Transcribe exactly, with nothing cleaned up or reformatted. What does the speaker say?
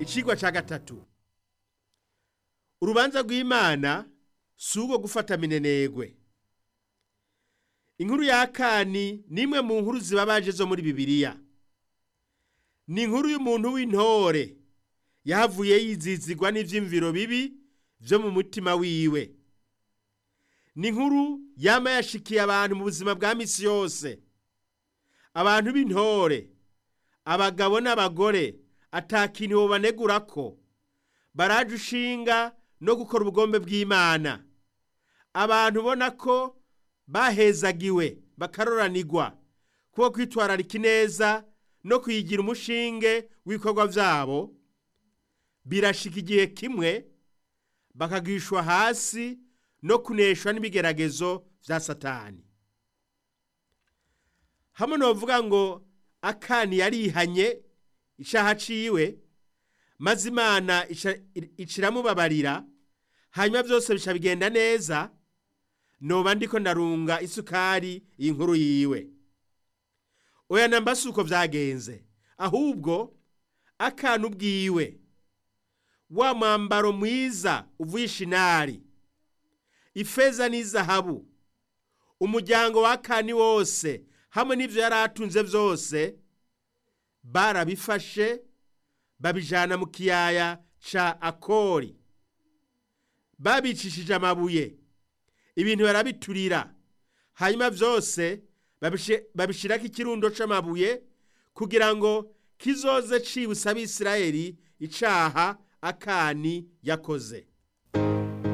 Icigwa ca gatatu. Urubanza rw'Imana si urwo gufata minenegwe. Inkuru ya Akani ni imwe mu nkuru zibabaje zo muri Bibiliya. Ni inkuru y'umuntu w'intore yahavuye yizizigwa n'ivyimviro bibi vyo mu mutima wiwe. Ni inkuru yama yashikiye abantu mu buzima bwa misi yose. Abantu b'intore, abagabo n'abagore, atakintu bobanegurako, baraje ushinga no gukora ubugombe bw'Imana. Abantu ubona ko bahezagiwe bakaroranirwa kuko kwitwararika ineza no kuyigira umushinge w'ibikorwa vyabo, birashika igihe kimwe bakagwishwa hasi no kuneshwa n'ibigeragezo vya Satani. Hamwe novuga ngo Akani yarihanye icaha ciwe, maze Imana iciramubabarira, hanyuma vyose bica bigenda neza, noba ndiko ndarunga isukari inkuru yiwe. Oya namba suko vyagenze, ahubwo Akani ubwiwe, wa mwambaro mwiza uvuye ishinari, ifeza n'izahabu, umuryango wa Akani wose hamwe n'ivyo yari atunze vyose barabifashe babijana mu kiyaya ca Akori. Babicishije amabuye, ibintu barabiturira, hanyuma vyose babishirako ikirundo c'amabuye kugira ngo kizoze cibutsa Abisirayeli icaha Akani yakoze.